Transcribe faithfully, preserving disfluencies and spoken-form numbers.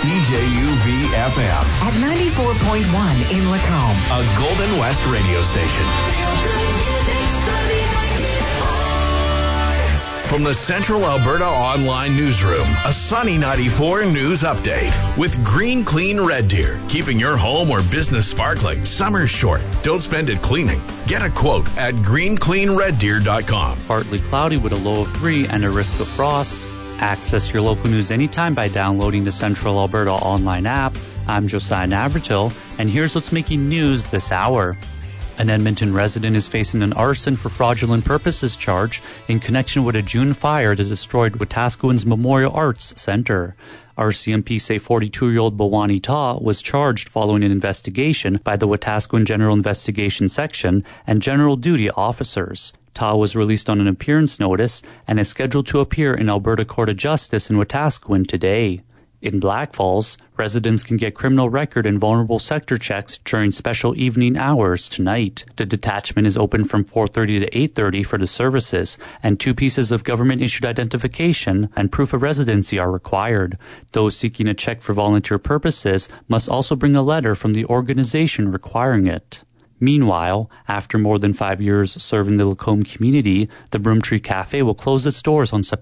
C J U V F M. At ninety-four point one in Lacombe. A Golden West radio station. From the Central Alberta Online Newsroom, a Sunny ninety-four news update with Green Clean Red Deer, keeping your home or business sparkling. Summer's short. Don't spend it cleaning. Get a quote at green clean red deer dot com. Partly cloudy with a low of three and a risk of frost. Access your local news anytime by downloading the Central Alberta Online app. I'm Josiah Navratil, and here's what's making news this hour. An Edmonton resident is facing an arson for fraudulent purposes charge in connection with a June fire that destroyed Wetaskiwin's Memorial Arts Centre. R C M P say forty-two-year-old Bawani Ta was charged following an investigation by the Wetaskiwin General Investigation Section and General Duty officers. Ta was released on an appearance notice and is scheduled to appear in Alberta Court of Justice in Wetaskiwin today. In Black Falls, residents can get criminal record and vulnerable sector checks during special evening hours tonight. The detachment is open from four thirty to eight thirty for the services, and two pieces of government-issued identification and proof of residency are required. Those seeking a check for volunteer purposes must also bring a letter from the organization requiring it. Meanwhile, after more than five years serving the Lacombe community, the Broomtree Cafe will close its doors on September